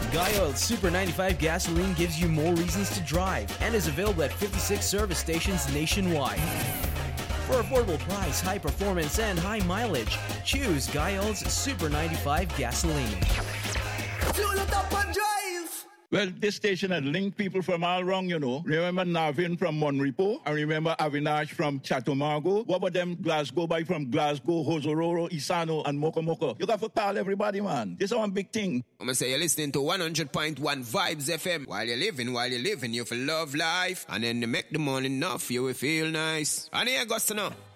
Guy Oil's Super 95 gasoline gives you more reasons to drive and is available at 56 service stations nationwide. For affordable price, high performance, and high mileage, choose Guy Oil's Super 95 gasoline. Fuel it up and drive! Well, this station had linked people from all around, you know. Remember Navin from Monrepo? I remember Avinash from Chatumargo. What about them Glasgow boy from Glasgow, Hosororo, Isano, and Mokomoko? You got to call everybody, man. This is one big thing. I'm going to say you're listening to 100.1 Vibes FM. While you're living, you feel love life. And then you make the money enough, you will feel nice. And here goes to know.